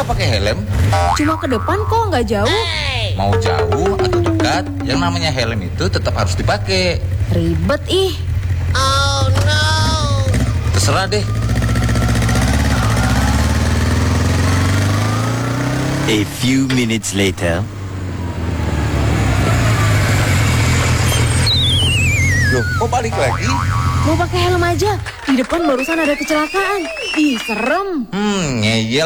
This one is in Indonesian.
nggak pakai helm? Cuma ke depan kok, nggak jauh. Mau jauh atau dekat, yang namanya helm itu tetap harus dipakai. Ribet ih. Oh no. Terserah deh. A few minutes later. Loh, kok balik lagi? Mau pakai helm aja. Di depan barusan ada kecelakaan. Ih, serem. Ngeyel.